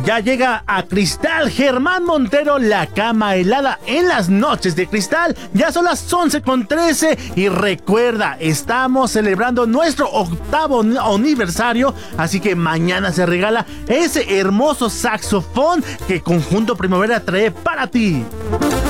Ya llega a Cristal Germán Montero, la cama helada en las noches de Cristal. Ya son las 11:13 y recuerda, estamos celebrando nuestro 8º aniversario, así que mañana se regala ese hermoso saxofón que Conjunto Primavera trae para ti.